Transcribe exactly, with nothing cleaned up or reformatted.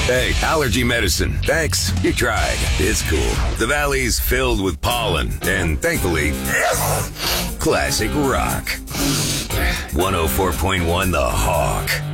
Hey, allergy medicine. Thanks. You tried. It's cool. The valley's filled with pollen, and thankfully, classic rock. one oh four point one The Hawk.